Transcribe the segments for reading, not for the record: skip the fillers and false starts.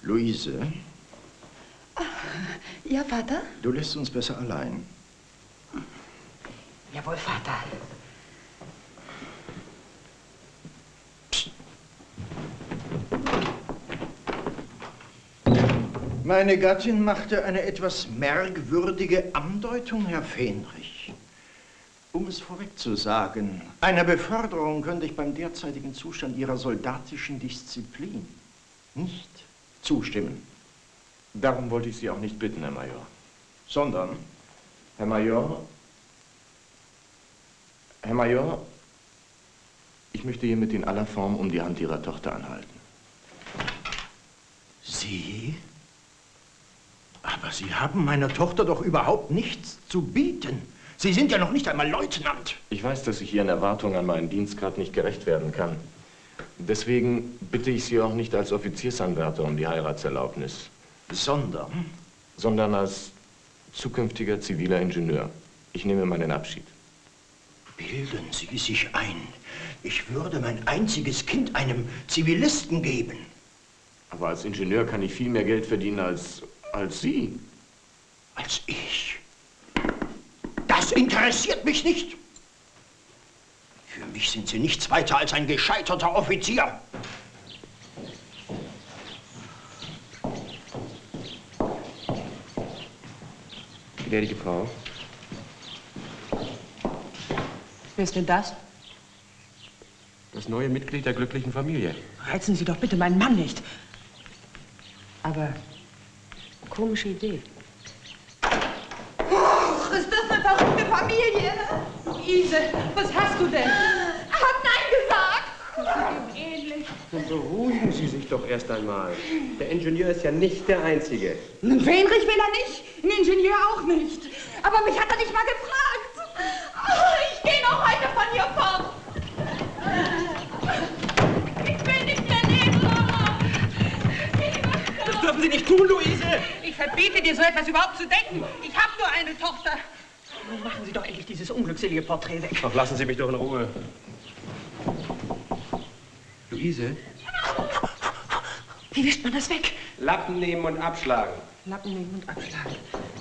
Luise? Ja, Vater? Du lässt uns besser allein. Jawohl, Vater. Psst. Meine Gattin machte eine etwas merkwürdige Andeutung, Herr Fähnrich. Um es vorweg zu sagen, einer Beförderung könnte ich beim derzeitigen Zustand Ihrer soldatischen Disziplin nicht zustimmen. Darum wollte ich Sie auch nicht bitten, Herr Major. Sondern? Herr Major, ich möchte hiermit in aller Form um die Hand Ihrer Tochter anhalten. Sie? Aber Sie haben meiner Tochter doch überhaupt nichts zu bieten. Sie sind ja noch nicht einmal Leutnant. Ich weiß, dass ich Ihren Erwartungen an meinen Dienstgrad nicht gerecht werden kann. Deswegen bitte ich Sie auch nicht als Offiziersanwärter um die Heiratserlaubnis. Sondern als zukünftiger ziviler Ingenieur. Ich nehme meinen Abschied. Bilden Sie sich ein, ich würde mein einziges Kind einem Zivilisten geben. Aber als Ingenieur kann ich viel mehr Geld verdienen als Sie. Als ich? Das interessiert mich nicht. Für mich sind Sie nichts weiter als ein gescheiterter Offizier. Gnädige Frau. Wer ist denn das? Das neue Mitglied der glücklichen Familie. Reizen Sie doch bitte meinen Mann nicht. Aber komische Idee. Och, ist das eine verrückte Familie? Luise, was hast du denn? Er hat Nein gesagt. Das ist ihm ähnlich. Nun beruhigen Sie sich doch erst einmal. Der Ingenieur ist ja nicht der Einzige. Einen Fähnrich will er nicht, einen Ingenieur auch nicht. Aber mich hat er nicht mal gefragt. Oh, ich gehe noch heute von hier fort. Ich will nicht mehr leben, Mama. Das dürfen Sie nicht tun, Luise! Ich verbiete dir, so etwas überhaupt zu denken. Ich habe nur eine Tochter. Machen Sie doch endlich dieses unglückselige Porträt weg. Ach, lassen Sie mich doch in Ruhe. Luise? Wie wischt man das weg? Lappen nehmen und abschlagen. Lappen nehmen und abschlagen.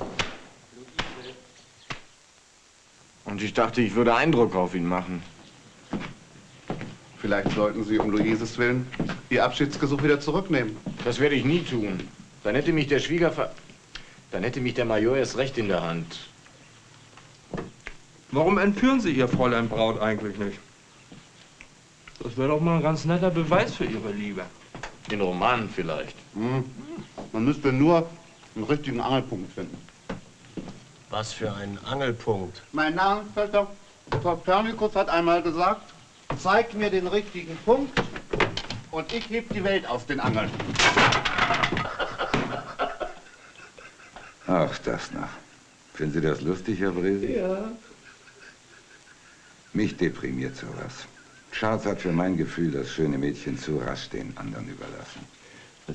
Und ich dachte, ich würde Eindruck auf ihn machen. Vielleicht sollten Sie um Luises Willen Ihr Abschiedsgesuch wieder zurücknehmen. Das werde ich nie tun. Dann hätte mich der Major erst recht in der Hand. Warum entführen Sie Ihr Fräulein Braut eigentlich nicht? Das wäre doch mal ein ganz netter Beweis für Ihre Liebe. In Romanen vielleicht. Man müsste nur einen richtigen Angelpunkt finden. Was für ein Angelpunkt? Mein Namensvetter Kopernikus hat einmal gesagt, zeig mir den richtigen Punkt und ich heb die Welt aus den Angeln. Ach, das noch. Finden Sie das lustig, Herr Bresi? Ja. Mich deprimiert sowas. Charles hat für mein Gefühl das schöne Mädchen zu rasch den anderen überlassen.